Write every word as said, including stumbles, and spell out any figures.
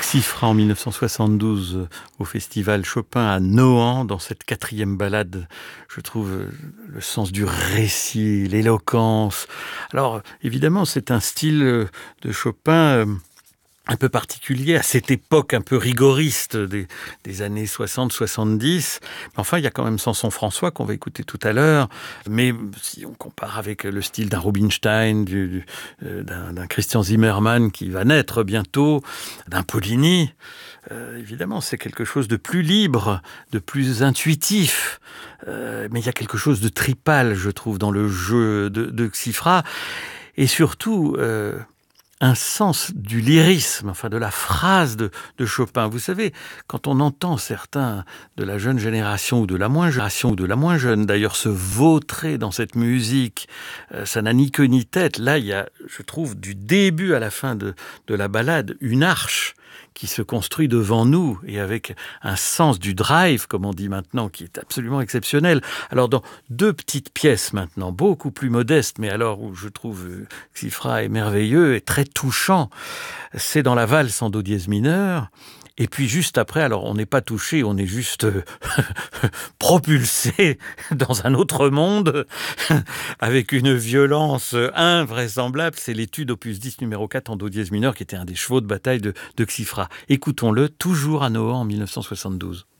Xifra en mille neuf cent soixante-douze euh, au festival Chopin à Nohant, dans cette quatrième ballade, je trouve euh, le sens du récit, l'éloquence. Alors évidemment, c'est un style euh, de Chopin euh, un peu particulier à cette époque un peu rigoriste des, des années soixante soixante-dix. Mais enfin, il y a quand même Samson François qu'on va écouter tout à l'heure. Mais si on compare avec le style d'un Rubinstein, du, du, euh, d'un, d'un Christian Zimmermann qui va naître bientôt, d'un Paulini, euh, évidemment, c'est quelque chose de plus libre, de plus intuitif. Euh, mais il y a quelque chose de tripal, je trouve, dans le jeu de, de Xifra. Et surtout... Euh, un sens du lyrisme, enfin de la phrase de, de Chopin. Vous savez, quand on entend certains de la jeune génération ou de la moins génération ou de la moins jeune d'ailleurs se vautrer dans cette musique, euh, ça n'a ni queue ni tête. Là, il y a, je trouve, du début à la fin de, de la ballade, une arche qui se construit devant nous et avec un sens du drive, comme on dit maintenant, qui est absolument exceptionnel. Alors dans deux petites pièces maintenant, beaucoup plus modestes, mais alors où je trouve Xifra est merveilleux et très touchant, c'est dans la valse en do dièse mineur. Et puis juste après, alors on n'est pas touché, on est juste euh, propulsé dans un autre monde avec une violence invraisemblable. C'est l'étude opus dix numéro quatre en do dièse mineur qui était un des chevaux de bataille de, de Xifra. Écoutons-le toujours à Nohant en mille neuf cent soixante-douze.